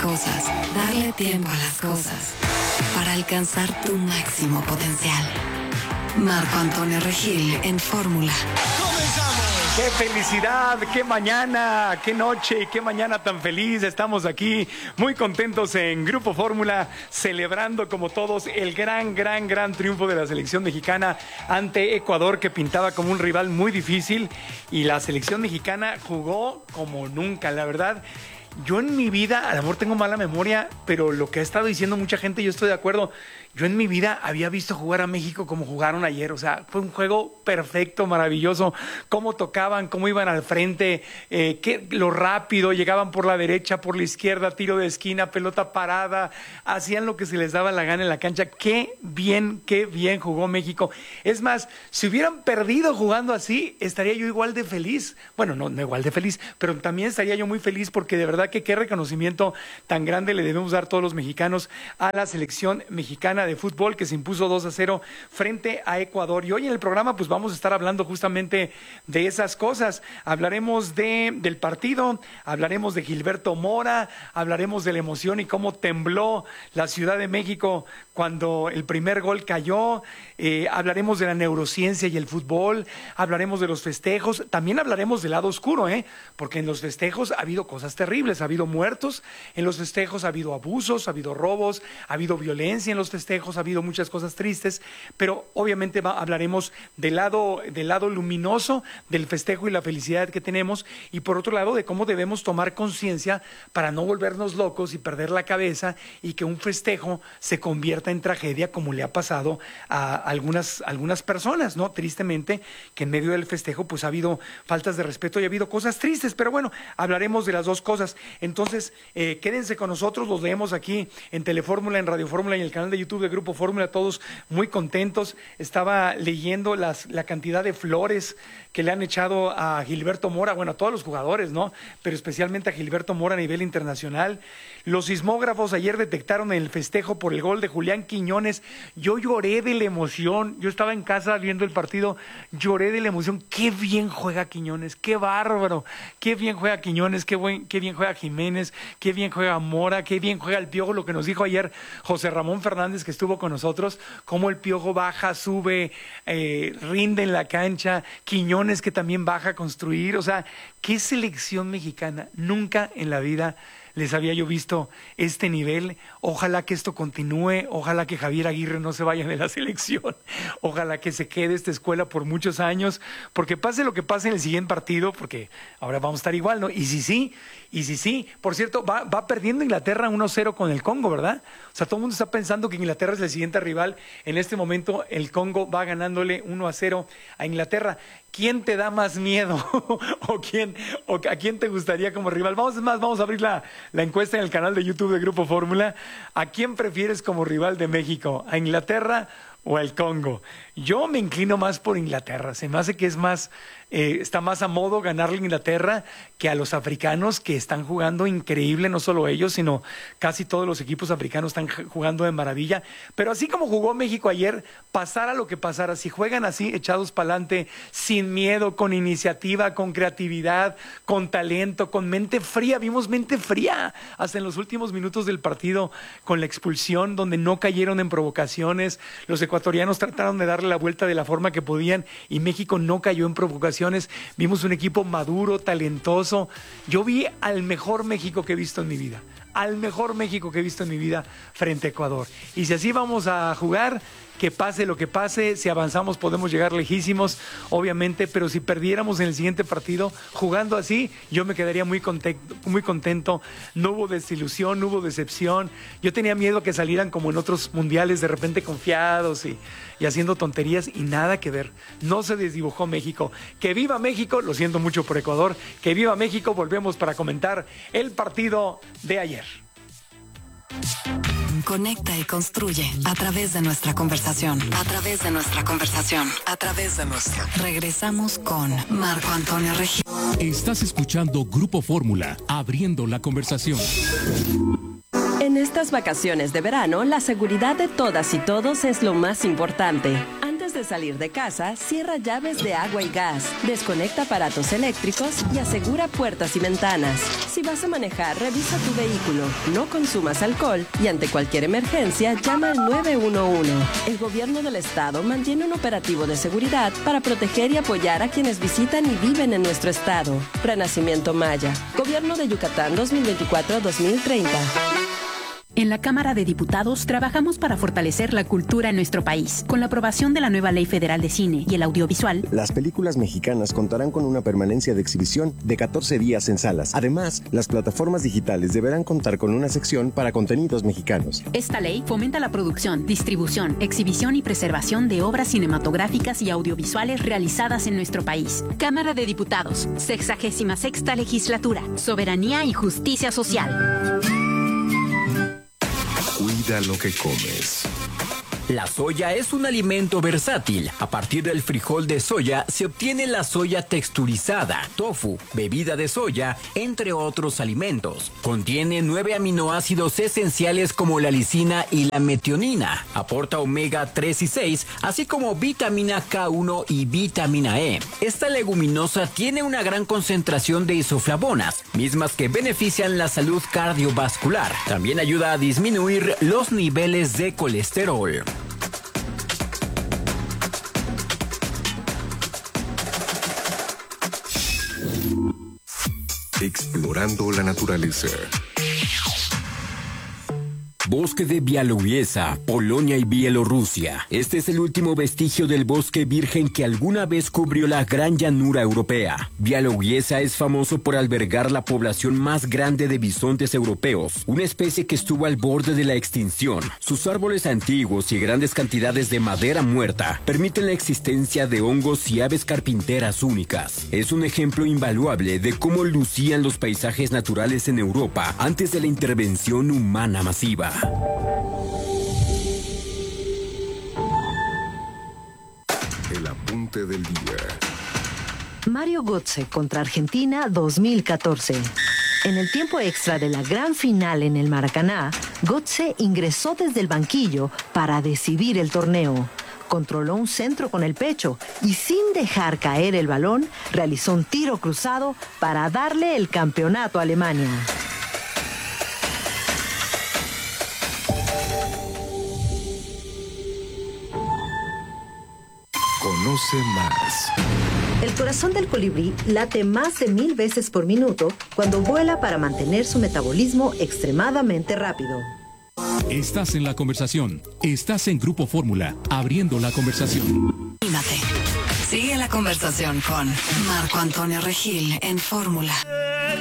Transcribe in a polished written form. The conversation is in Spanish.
cosas, darle tiempo a las cosas, para alcanzar tu máximo potencial. Marco Antonio Regil en Fórmula. ¡Qué felicidad! ¡Qué mañana! ¡Qué noche! ¡Qué mañana tan feliz! Estamos aquí muy contentos en Grupo Fórmula, celebrando como todos el gran triunfo de la selección mexicana ante Ecuador, que pintaba como un rival muy difícil, y la selección mexicana jugó como nunca, la verdad. Yo en mi vida, a lo mejor tengo mala memoria, pero lo que ha estado diciendo mucha gente, yo estoy de acuerdo. Yo en mi vida había visto jugar a México como jugaron ayer. O sea, fue un juego perfecto, maravilloso. Cómo tocaban, cómo iban al frente, lo rápido, llegaban por la derecha, por la izquierda, tiro de esquina, pelota parada. Hacían lo que se les daba la gana en la cancha. Qué bien jugó México. Es más, si hubieran perdido jugando así, estaría yo igual de feliz. Bueno, no igual de feliz, pero también estaría yo muy feliz porque de verdad que qué reconocimiento tan grande le debemos dar todos los mexicanos a la selección mexicana de fútbol, que se impuso 2-0 frente a Ecuador. Y hoy en el programa pues vamos a estar hablando justamente de esas cosas. Hablaremos del partido, hablaremos de Gilberto Mora, hablaremos de la emoción y cómo tembló la Ciudad de México cuando el primer gol cayó. Hablaremos de la neurociencia y el fútbol, hablaremos de los festejos, también hablaremos del lado oscuro, porque en los festejos ha habido cosas terribles, ha habido muertos, en los festejos ha habido abusos, ha habido robos, ha habido violencia en los festejos, ha habido muchas cosas tristes, pero obviamente hablaremos del lado luminoso del festejo y la felicidad que tenemos, y por otro lado de cómo debemos tomar conciencia para no volvernos locos y perder la cabeza y que un festejo se convierta en tragedia, como le ha pasado a algunas personas, ¿no? Tristemente, que en medio del festejo pues ha habido faltas de respeto y ha habido cosas tristes, pero bueno, hablaremos de las dos cosas. Entonces, quédense con nosotros, los leemos aquí en Telefórmula, en Radio Fórmula y en el canal de YouTube de Grupo Fórmula, todos muy contentos. Estaba leyendo la cantidad de flores que le han echado a Gilberto Mora, bueno, a todos los jugadores, ¿no? Pero especialmente a Gilberto Mora a nivel internacional. Los sismógrafos ayer detectaron en el festejo por el gol de Julián Quiñones. Yo lloré de la emoción, yo estaba en casa viendo el partido, lloré de la emoción. Qué bien juega Quiñones, qué bárbaro, qué bien juega Quiñones, qué bien juega Jiménez, qué bien juega Mora, qué bien juega el Piojo. Lo que nos dijo ayer José Ramón Fernández, que estuvo con nosotros, cómo el Piojo baja, sube, rinde en la cancha, Quiñones que también baja a construir. O sea, qué selección mexicana. Nunca en la vida les había yo visto este nivel. Ojalá que esto continúe, ojalá que Javier Aguirre no se vaya de la selección, ojalá que se quede esta escuela por muchos años, porque pase lo que pase en el siguiente partido, porque ahora vamos a estar igual, ¿no? Y si sí, por cierto, va perdiendo Inglaterra 1-0 con el Congo, ¿verdad? O sea, todo el mundo está pensando que Inglaterra es el siguiente rival. En este momento el Congo va ganándole 1-0 a Inglaterra. ¿Quién te da más miedo? ¿O a quién te gustaría como rival? Vamos a abrir la encuesta en el canal de YouTube de Grupo Fórmula. ¿A quién prefieres como rival de México? ¿A Inglaterra o al Congo? Yo me inclino más por Inglaterra. Se me hace que es más, está más a modo ganarle a Inglaterra que a los africanos, que están jugando increíble, no solo ellos, sino casi todos los equipos africanos están jugando de maravilla. Pero así como jugó México ayer, pasara lo que pasara, si juegan así, echados para adelante, sin miedo, con iniciativa, con creatividad, con talento, con mente fría. Vimos mente fría hasta en los últimos minutos del partido, con la expulsión, donde no cayeron en provocaciones. Los ecuatorianos trataron de darle la vuelta de la forma que podían y México no cayó en provocaciones. Vimos un equipo maduro, talentoso. Yo vi al mejor México que he visto en mi vida, frente a Ecuador. Y si así vamos a jugar, que pase lo que pase, si avanzamos podemos llegar lejísimos, obviamente, pero si perdiéramos en el siguiente partido jugando así, yo me quedaría muy contento. No hubo desilusión, no hubo decepción. Yo tenía miedo que salieran como en otros mundiales, de repente confiados y haciendo tonterías, y nada que ver. No se desdibujó México. ¡Que viva México! Lo siento mucho por Ecuador. ¡Que viva México! Volvemos para comentar el partido de ayer. Conecta y construye a través de nuestra conversación. Regresamos con Marco Antonio Regil. Estás escuchando Grupo Fórmula, abriendo la conversación. En estas vacaciones de verano, la seguridad de todas y todos es lo más importante. Antes de salir de casa, cierra llaves de agua y gas, desconecta aparatos eléctricos y asegura puertas y ventanas. Si vas a manejar, revisa tu vehículo, no consumas alcohol y ante cualquier emergencia, llama al 911. El gobierno del estado mantiene un operativo de seguridad para proteger y apoyar a quienes visitan y viven en nuestro estado. Renacimiento Maya, Gobierno de Yucatán 2024-2030. En la Cámara de Diputados trabajamos para fortalecer la cultura en nuestro país. Con la aprobación de la nueva Ley Federal de Cine y el Audiovisual, las películas mexicanas contarán con una permanencia de exhibición de 14 días en salas. Además, las plataformas digitales deberán contar con una sección para contenidos mexicanos. Esta ley fomenta la producción, distribución, exhibición y preservación de obras cinematográficas y audiovisuales realizadas en nuestro país. Cámara de Diputados, 66ª Legislatura, Soberanía y Justicia Social. Cuida lo que comes. La soya es un alimento versátil. A partir del frijol de soya se obtiene la soya texturizada, tofu, bebida de soya, entre otros alimentos. Contiene 9 aminoácidos esenciales como la lisina y la metionina. Aporta omega 3 y 6, así como vitamina K1 y vitamina E. Esta leguminosa tiene una gran concentración de isoflavonas, mismas que benefician la salud cardiovascular. También ayuda a disminuir los niveles de colesterol. Explorando la naturaleza. Bosque de Białowieża, Polonia y Bielorrusia. Este es el último vestigio del bosque virgen que alguna vez cubrió la gran llanura europea. Białowieża es famoso por albergar la población más grande de bisontes europeos, una especie que estuvo al borde de la extinción. Sus árboles antiguos y grandes cantidades de madera muerta permiten la existencia de hongos y aves carpinteras únicas. Es un ejemplo invaluable de cómo lucían los paisajes naturales en Europa antes de la intervención humana masiva. El apunte del día. Mario Götze contra Argentina 2014. En el tiempo extra de la gran final en el Maracaná, Götze ingresó desde el banquillo para decidir el torneo. Controló un centro con el pecho y sin dejar caer el balón, realizó un tiro cruzado para darle el campeonato a Alemania. Conoce más. El corazón del colibrí late más de 1000 veces por minuto cuando vuela para mantener su metabolismo extremadamente rápido. Estás en la conversación. Estás en Grupo Fórmula, abriendo la conversación. Anímate. Sigue la conversación con Marco Antonio Regil en Fórmula.